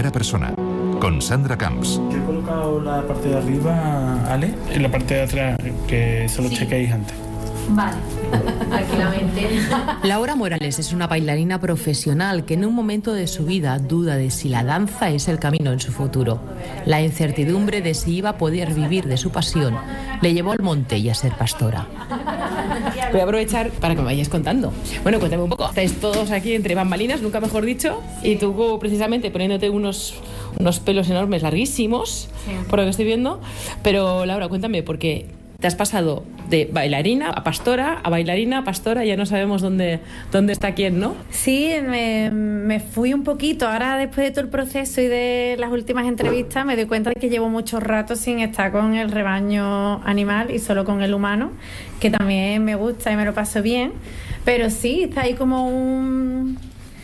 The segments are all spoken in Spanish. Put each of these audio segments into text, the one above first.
primera persona, con Sandra Camps. Yo he colocado la parte de arriba, Ale, en la parte de atrás, que solo chequéis antes. Vale, tranquilamente. Laura Morales es una bailarina profesional que en un momento de su vida duda de si la danza es el camino en su futuro. La incertidumbre de si iba a poder vivir de su pasión le llevó al monte y a ser pastora. Voy a aprovechar para que me vayáis contando. Bueno, cuéntame un poco. Estáis todos aquí entre bambalinas, nunca mejor dicho, y tú precisamente poniéndote unos pelos enormes, larguísimos, por lo que estoy viendo. Pero Laura, cuéntame, porque te has pasado de bailarina a pastora, a bailarina a pastora, ya no sabemos dónde está quién, ¿no? Sí, me fui un poquito. Ahora, después de todo el proceso y de las últimas entrevistas, me doy cuenta de que llevo mucho rato sin estar con el rebaño animal y solo con el humano, que también me gusta y me lo paso bien. Pero sí, está ahí como un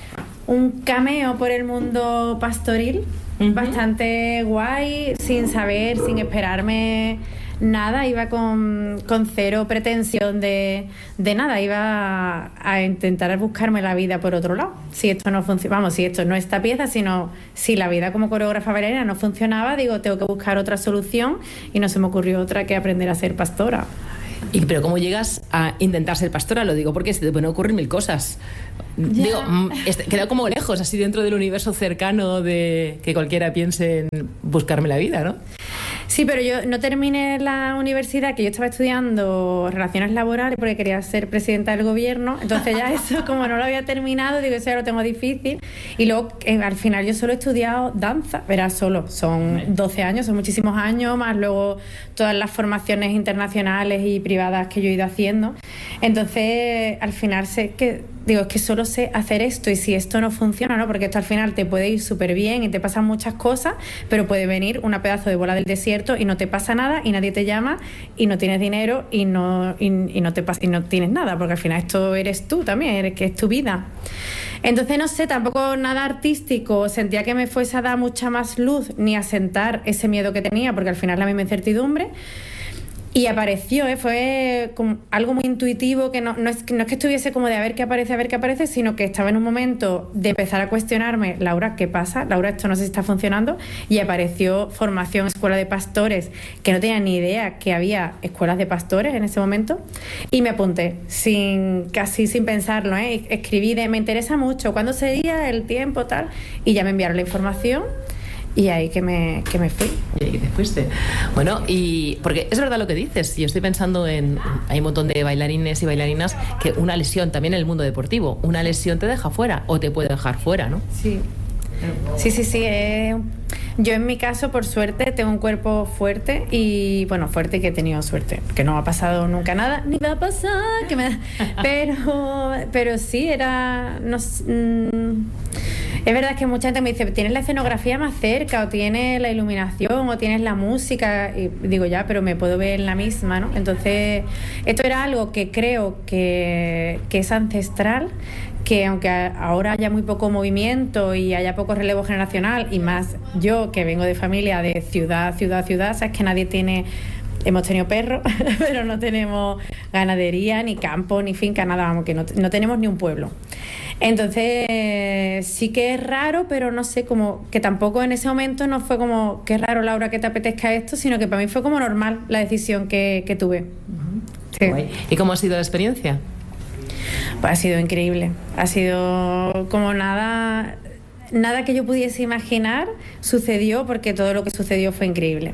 cameo por el mundo pastoril, bastante guay, sin saber, sin esperarme nada. Iba con cero pretensión de nada. Iba a intentar buscarme la vida por otro lado. Si esto no funciona, vamos, si esto no es esta pieza, sino si la vida como coreógrafa bailarina no funcionaba, digo, tengo que buscar otra solución, y no se me ocurrió otra que aprender a ser pastora. Pero ¿cómo llegas a intentar ser pastora? Lo digo porque se te pueden ocurrir mil cosas. Ya. Digo, queda como lejos, así dentro del universo cercano de que cualquiera piense en buscarme la vida, ¿no? Sí, pero yo no terminé la universidad, que yo estaba estudiando relaciones laborales porque quería ser presidenta del gobierno. Entonces ya eso, como no lo había terminado, digo, eso ya lo tengo difícil. Y luego, al final, yo solo he estudiado danza. Verás, solo, son 12 años, son muchísimos años, más luego todas las formaciones internacionales y privadas que yo he ido haciendo. Entonces, al final sé que, digo, es que solo sé hacer esto, y si esto no funciona, ¿no? Porque esto al final te puede ir súper bien y te pasan muchas cosas, pero puede venir una pedazo de bola del desierto y no te pasa nada, y nadie te llama, y no tienes dinero, y no tienes nada, porque al final esto eres tú también, que es tu vida. Entonces, no sé, tampoco nada artístico sentía que me fuese a dar mucha más luz, ni a sentar ese miedo que tenía, porque al final la misma incertidumbre. Y apareció, fue como algo muy intuitivo, que no es que estuviese como de a ver qué aparece, sino que estaba en un momento de empezar a cuestionarme, Laura, ¿qué pasa? Laura, esto no sé si está funcionando. Y apareció formación, escuela de pastores, que no tenía ni idea que había escuelas de pastores en ese momento. Y me apunté, casi sin pensarlo, escribí me interesa mucho, ¿cuándo sería el tiempo, tal? Y ya me enviaron la información. Y ahí que me fui. Y ahí que te fuiste. Bueno, y porque es verdad lo que dices. Yo estoy pensando hay un montón de bailarines y bailarinas que una lesión, también en el mundo deportivo, una lesión te deja fuera o te puede dejar fuera, ¿no? Sí. Yo en mi caso, por suerte, tengo un cuerpo fuerte, y bueno, fuerte, que he tenido suerte, que no ha pasado nunca nada, ni va a pasar, pero sí, es verdad que mucha gente me dice, ¿tienes la escenografía más cerca, o tienes la iluminación, o tienes la música? Y digo, ya, pero me puedo ver en la misma, ¿no? Entonces, esto era algo que creo que es ancestral, que aunque ahora haya muy poco movimiento y haya poco relevo generacional, y más yo que vengo de familia de ciudad, sabes que hemos tenido perros, pero no tenemos ganadería, ni campo, ni finca, nada, vamos, que no tenemos ni un pueblo. Entonces sí que es raro, pero no sé, como que tampoco en ese momento no fue como, qué raro, Laura, que te apetezca esto, sino que para mí fue como normal la decisión que tuve. Sí. ¿Y cómo ha sido la experiencia? Pues ha sido increíble, ha sido como nada que yo pudiese imaginar sucedió, porque todo lo que sucedió fue increíble.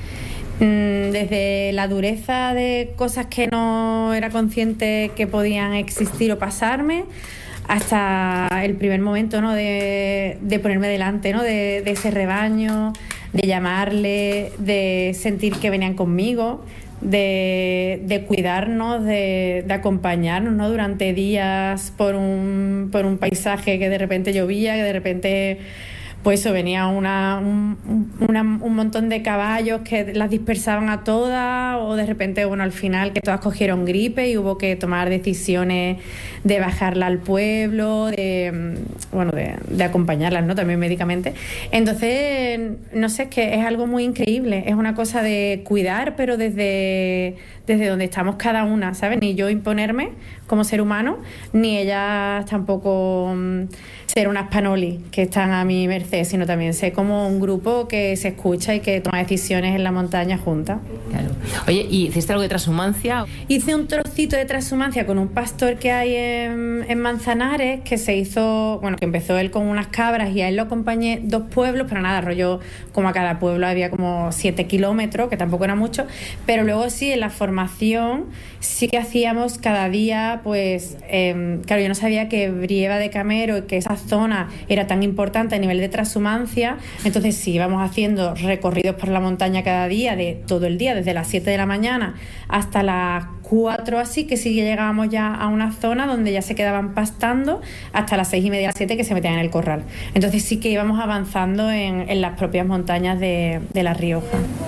Desde la dureza de cosas que no era consciente que podían existir o pasarme, hasta el primer momento, ¿no? de ponerme delante, ¿no? de ese rebaño, de llamarle, de sentir que venían conmigo, de cuidarnos, de acompañarnos, ¿no? durante días por un paisaje que de repente llovía, que de repente pues eso, venía un montón de caballos que las dispersaban a todas, o de repente, bueno, al final que todas cogieron gripe y hubo que tomar decisiones de bajarla al pueblo, de acompañarlas, ¿no? También médicamente. Entonces, no sé, es que es algo muy increíble, es una cosa de cuidar, pero desde donde estamos cada una, ¿sabes? Ni yo imponerme como ser humano, ni ellas tampoco ser unas panoli que están a mi merced sé, sino también sé como un grupo que se escucha y que toma decisiones en la montaña juntas. Claro. Oye, ¿y hiciste algo de transhumancia? Hice un trocito de transhumancia con un pastor que hay en Manzanares, que se hizo, bueno, que empezó él con unas cabras y a él lo acompañé 2 pueblos, pero nada, rollo, como a cada pueblo había como 7 kilómetros, que tampoco era mucho, pero luego sí, en la formación sí que hacíamos cada día, pues, claro, yo no sabía que Brieva de Camero y que esa zona era tan importante a nivel de transhumancia, entonces sí, íbamos haciendo recorridos por la montaña cada día, de todo el día, desde las 7 de la mañana hasta las 4 así, que sí que llegábamos ya a una zona donde ya se quedaban pastando hasta las 6:30, 7 que se metían en el corral. Entonces sí que íbamos avanzando en las propias montañas de La Rioja.